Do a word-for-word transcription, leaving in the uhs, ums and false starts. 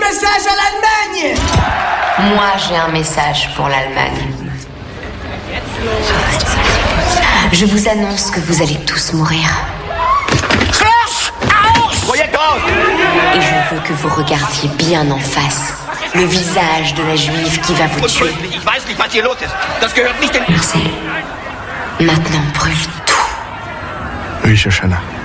message à l'Allemagne. Moi, j'ai un message pour l'Allemagne. Je vous annonce que vous allez tous mourir. Et je veux que vous regardiez bien en face le visage de la juive qui va vous tuer. Marcel, maintenant brûle tout. Oui, Shoshana.